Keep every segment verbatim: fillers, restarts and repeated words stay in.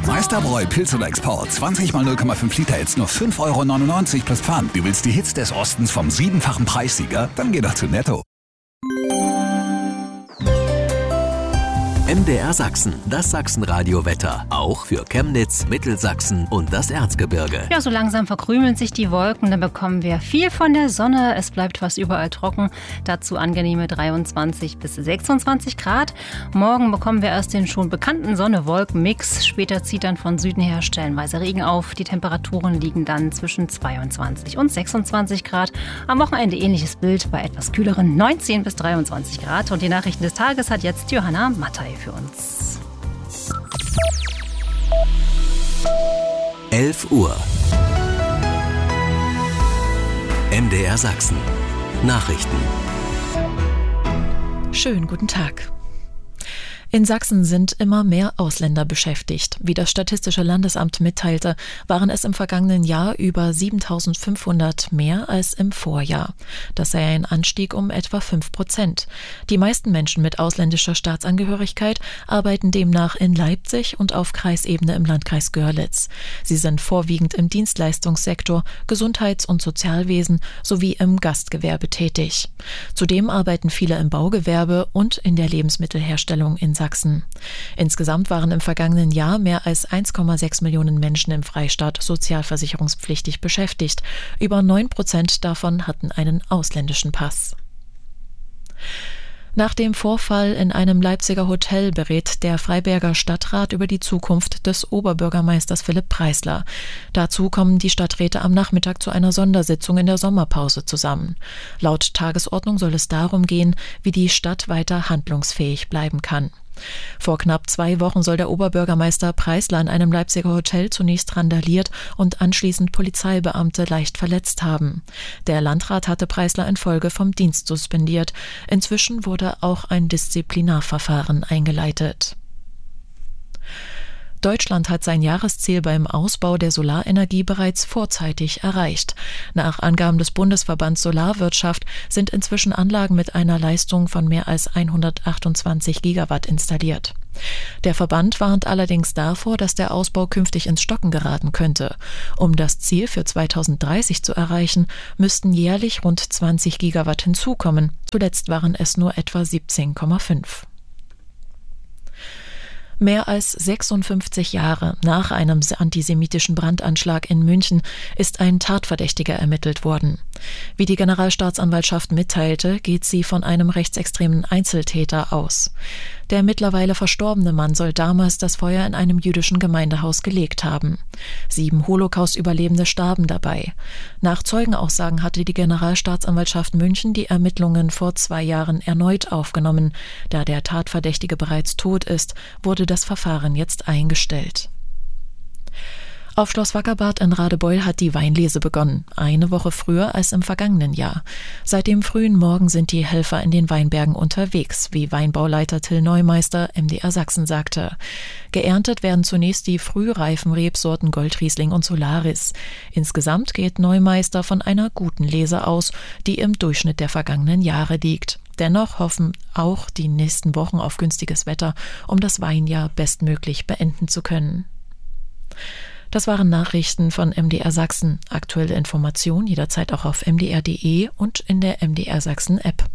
Meisterbräu Pilz oder Export. zwanzig mal null Komma fünf Liter jetzt nur fünf Euro neunundneunzig plus Pfand. Du willst die Hits des Ostens vom siebenfachen Preissieger? Dann geh doch zu Netto. M D R Sachsen, das Sachsenradio-Wetter. Auch für Chemnitz, Mittelsachsen und das Erzgebirge. Ja, so langsam verkrümeln sich die Wolken, dann bekommen wir viel von der Sonne. Es bleibt fast überall trocken. Dazu angenehme dreiundzwanzig bis sechsundzwanzig Grad. Morgen bekommen wir erst den schon bekannten Sonne-Wolken-Mix. Später zieht dann von Süden her stellenweise Regen auf. Die Temperaturen liegen dann zwischen zweiundzwanzig und sechsundzwanzig Grad. Am Wochenende ähnliches Bild bei etwas kühleren neunzehn bis dreiundzwanzig Grad. Und die Nachrichten des Tages hat jetzt Johanna Mattei für uns. elf Uhr. M D R Sachsen. Nachrichten. Schönen guten Tag. In Sachsen sind immer mehr Ausländer beschäftigt. Wie das Statistische Landesamt mitteilte, waren es im vergangenen Jahr über siebentausendfünfhundert mehr als im Vorjahr. Das sei ein Anstieg um etwa fünf Prozent. Die meisten Menschen mit ausländischer Staatsangehörigkeit arbeiten demnach in Leipzig und auf Kreisebene im Landkreis Görlitz. Sie sind vorwiegend im Dienstleistungssektor, Gesundheits- und Sozialwesen sowie im Gastgewerbe tätig. Zudem arbeiten viele im Baugewerbe und in der Lebensmittelherstellung in Sachsen. Insgesamt waren im vergangenen Jahr mehr als eins Komma sechs Millionen Menschen im Freistaat sozialversicherungspflichtig beschäftigt. Über neun Prozent davon hatten einen ausländischen Pass. Nach dem Vorfall in einem Leipziger Hotel berät der Freiberger Stadtrat über die Zukunft des Oberbürgermeisters Philipp Preisler. Dazu kommen die Stadträte am Nachmittag zu einer Sondersitzung in der Sommerpause zusammen. Laut Tagesordnung soll es darum gehen, wie die Stadt weiter handlungsfähig bleiben kann. Vor knapp zwei Wochen soll der Oberbürgermeister Preisler in einem Leipziger Hotel zunächst randaliert und anschließend Polizeibeamte leicht verletzt haben. Der Landrat hatte Preisler in Folge vom Dienst suspendiert. Inzwischen wurde auch ein Disziplinarverfahren eingeleitet. Deutschland hat sein Jahresziel beim Ausbau der Solarenergie bereits vorzeitig erreicht. Nach Angaben des Bundesverbands Solarwirtschaft sind inzwischen Anlagen mit einer Leistung von mehr als hundertachtundzwanzig Gigawatt installiert. Der Verband warnt allerdings davor, dass der Ausbau künftig ins Stocken geraten könnte. Um das Ziel für zweitausenddreißig zu erreichen, müssten jährlich rund zwanzig Gigawatt hinzukommen. Zuletzt waren es nur etwa siebzehn Komma fünf. Mehr als sechsundfünfzig Jahre nach einem antisemitischen Brandanschlag in München ist ein Tatverdächtiger ermittelt worden. Wie die Generalstaatsanwaltschaft mitteilte, geht sie von einem rechtsextremen Einzeltäter aus. Der mittlerweile verstorbene Mann soll damals das Feuer in einem jüdischen Gemeindehaus gelegt haben. Sieben Holocaust-Überlebende starben dabei. Nach Zeugenaussagen hatte die Generalstaatsanwaltschaft München die Ermittlungen vor zwei Jahren erneut aufgenommen. Da der Tatverdächtige bereits tot ist, wurde das Verfahren jetzt eingestellt. Auf Schloss Wackerbarth in Radebeul hat die Weinlese begonnen, eine Woche früher als im vergangenen Jahr. Seit dem frühen Morgen sind die Helfer in den Weinbergen unterwegs, wie Weinbauleiter Till Neumeister M D R Sachsen sagte. Geerntet werden zunächst die frühreifen Rebsorten Goldriesling und Solaris. Insgesamt geht Neumeister von einer guten Lese aus, die im Durchschnitt der vergangenen Jahre liegt. Dennoch hoffen auch die nächsten Wochen auf günstiges Wetter, um das Weinjahr bestmöglich beenden zu können. Das waren Nachrichten von M D R Sachsen. Aktuelle Informationen jederzeit auch auf m d r punkt d e und in der M D R Sachsen App.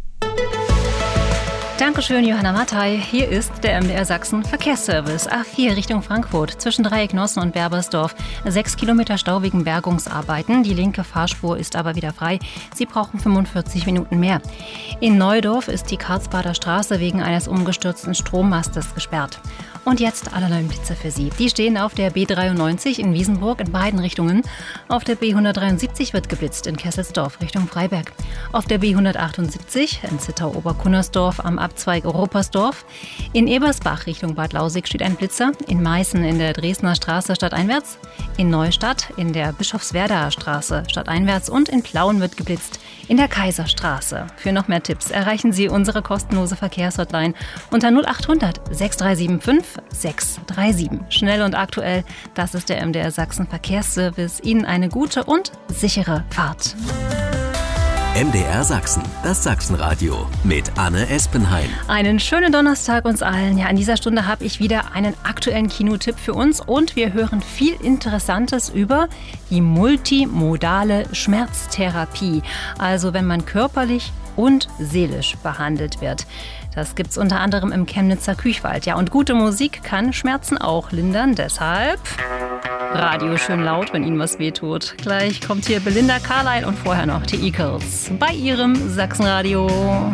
Dankeschön, Johanna Mattei. Hier ist der M D R Sachsen Verkehrsservice. A vier Richtung Frankfurt zwischen Dreiecknossen und Berbersdorf. Sechs Kilometer Stau wegen Bergungsarbeiten. Die linke Fahrspur ist aber wieder frei. Sie brauchen fünfundvierzig Minuten mehr. In Neudorf ist die Karlsbader Straße wegen eines umgestürzten Strommastes gesperrt. Und jetzt allerlei Blitze für Sie. Die stehen auf der B dreiundneunzig in Wiesenburg in beiden Richtungen. Auf der B hundertdreiundsiebzig wird geblitzt in Kesselsdorf Richtung Freiberg. Auf der B hundertachtundsiebzig in Zittau-Oberkunnersdorf am Abzweig Europasdorf. In Ebersbach Richtung Bad Lausig steht ein Blitzer. In Meißen in der Dresdner Straße stadteinwärts. In Neustadt in der Bischofswerdaer Straße stadteinwärts. Und in Plauen wird geblitzt in der Kaiserstraße. Für noch mehr Tipps erreichen Sie unsere kostenlose Verkehrshotline unter null achthundert sechs drei sieben fünf sechs drei sieben. Schnell und aktuell, das ist der M D R Sachsen Verkehrsservice. Ihnen eine gute und sichere Fahrt. M D R Sachsen, das Sachsenradio mit Anne Espenheim. Einen schönen Donnerstag uns allen. Ja, in dieser Stunde habe ich wieder einen aktuellen Kinotipp für uns und wir hören viel Interessantes über die multimodale Schmerztherapie. Also wenn man körperlich und seelisch behandelt wird. Das gibt's unter anderem im Chemnitzer Küchwald. Ja, und gute Musik kann Schmerzen auch lindern. Deshalb Radio schön laut, wenn Ihnen was wehtut. Gleich kommt hier Belinda Carlisle und vorher noch die Eagles bei Ihrem Sachsenradio.